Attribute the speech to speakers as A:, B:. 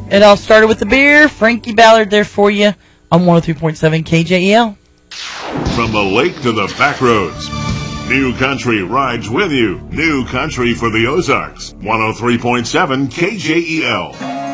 A: It all started with the beer. Frankie Ballard there for you on 103.7 KJEL.
B: From the lake to the back roads, New Country rides with you. New Country for the Ozarks. 103.7 KJEL.